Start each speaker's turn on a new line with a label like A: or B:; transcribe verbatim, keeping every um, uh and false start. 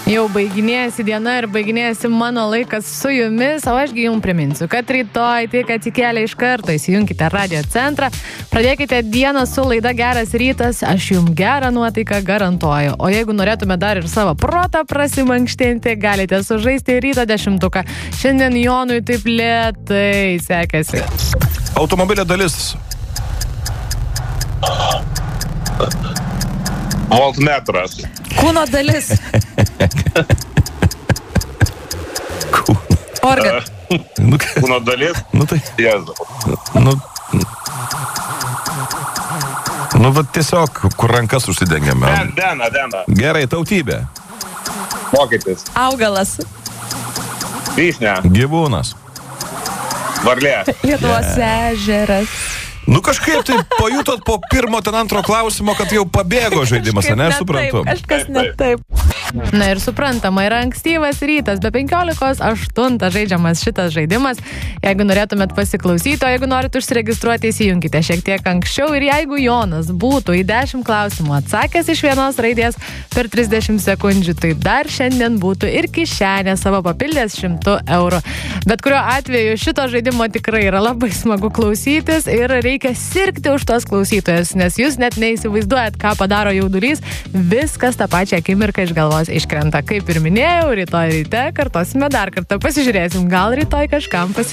A: Jau baiginėjasi diena ir baiginėjasi mano laikas su jumis, o ašgi jums priminsiu, kad rytoj tik atsikėlę iš karto įsijunkite Radio Centrą, pradėkite dieną su laida Geras rytas, aš jums gerą nuotaiką garantuoju. O jeigu norėtume dar ir savo protą prasimankštinti, galite sužaisti ryto dešimtuką. Šiandien Jonui taip lėtai sekėsi.
B: Automobilio dalis.
C: Voltmetras.
D: Kūno dalis. Organ.
B: Nu,
C: Kūno dalis.
B: nu tai,
C: Jėzau.
B: nu, nu, va tiesiog, kur rankas užsidengiame.
C: Den, dena, dena.
B: Gerai, tautybė.
C: Mokytis.
D: Augalas.
C: Vyšnia.
B: Gyvūnas.
C: Varlė.
D: Lietuvos ežeras.
B: Nu kažkaip tai pajutot po pirmo ten antro klausimo, kad jau pabėgo žaidimas, ne, aš suprantu.
D: Kažkas ne taip.
A: Na ir suprantama, yra ankstyvas rytas, be penkiolikos aštuntą žaidžiamas šitas žaidimas. Jeigu norėtumėt pasiklausyti, o jeigu norit užsiregistruoti, įsijunkite šiek tiek anksčiau. Ir jeigu Jonas būtų į dešimt klausimų atsakęs iš vienos raidės per trisdešimt sekundžių, tai dar šiandien būtų ir kišenė savo papildęs šimtų eurų. Bet kuriuo atveju šito žaidimo tikrai yra labai smagu klausytis ir reikia sirgti už tos klausytojus, nes jūs net neįsivaizduojat, ką padaro jaudulys, viskas tą pačią akimirką iš galvos iškrenta. Kaip ir minėjau, rytoj ryte kartosime dar kartą, pasižiūrėsim, gal rytoj kažkam pasisekė.